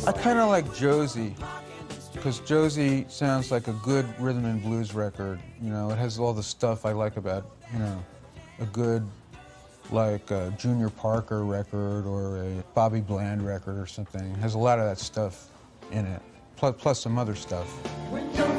I kind of like Josie, because Josie sounds like a good rhythm and blues record. You know, it has all the stuff I like about, you know, a good, like a Junior Parker record or a Bobby Bland record or something. It has a lot of that stuff in it, plus some other stuff.